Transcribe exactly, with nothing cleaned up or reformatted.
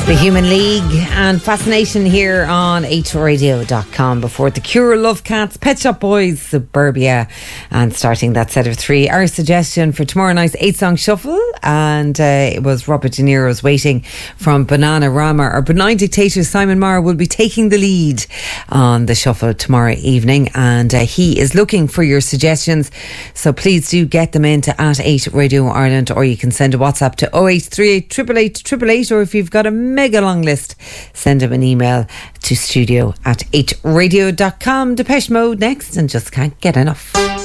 The Human League and Fascination here on eight radio dot com before The Cure, Love Cats, Pet Shop Boys, Suburbia, and starting that set of three. Our suggestion for tomorrow night's eight song shuffle, and uh, it was Robert De Niro's Waiting from Bananarama. Our benign dictator Simon Marr will be taking the lead on the shuffle tomorrow evening, and uh, he is looking for your suggestions, so please do get them into at eight Radio Ireland, or you can send a WhatsApp to oh eight three eight, eight eight eight, eight eight eight, or if you've got a mega long list, send him an email to studio at eight radio dot com. Depeche Mode next, and just can't get enough.